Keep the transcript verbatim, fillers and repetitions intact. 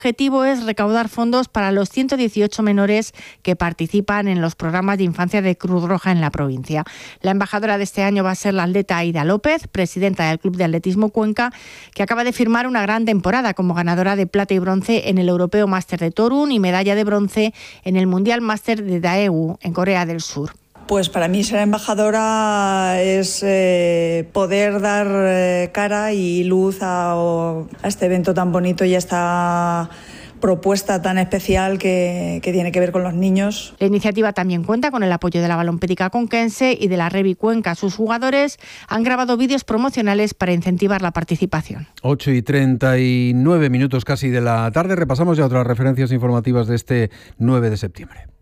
objetivo es recaudar fondos para los ciento dieciocho menores que participan en los programas de infancia de Cruz Roja en la provincia. La embajadora de este año va a ser la atleta Aida López, presidenta del Club de Atletismo Cuenca, que acaba de firmar una gran temporada como ganadora de plata y bronce en el Europeo Máster de Torun y medalla de bronce en el Mundial Máster de Daegu, en Corea del Sur. Pues para mí ser embajadora es eh, poder dar eh, cara y luz a, a este evento tan bonito y a esta propuesta tan especial que, que tiene que ver con los niños. La iniciativa también cuenta con el apoyo de la Balompédica Conquense y de la Revi Cuenca. Sus jugadores han grabado vídeos promocionales para incentivar la participación. ocho y treinta y nueve minutos casi de la tarde. Repasamos ya otras referencias informativas de este nueve de septiembre.